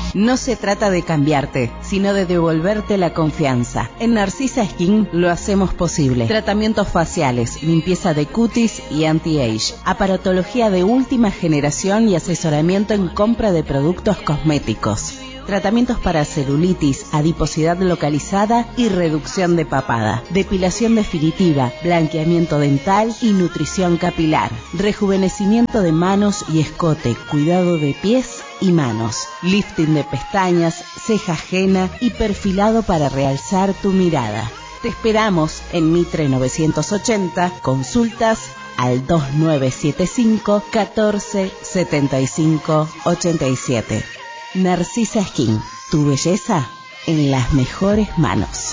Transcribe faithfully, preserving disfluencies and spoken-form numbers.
No se trata de cambiarte, sino de devolverte la confianza. En Narcisa Skin lo hacemos posible. Tratamientos faciales, limpieza de cutis y anti-age, aparatología de última generación y asesoramiento en compra de productos cosméticos. Tratamientos para celulitis, adiposidad localizada y reducción de papada. Depilación definitiva, blanqueamiento dental y nutrición capilar. Rejuvenecimiento de manos y escote, cuidado de pies y manos. Lifting de pestañas, ceja ajena y perfilado para realzar tu mirada. Te esperamos en Mitre novecientos ochenta, consultas al dos nueve siete cinco, catorce, setenta y cinco, ochenta y siete. Narcisa Skin, tu belleza en las mejores manos.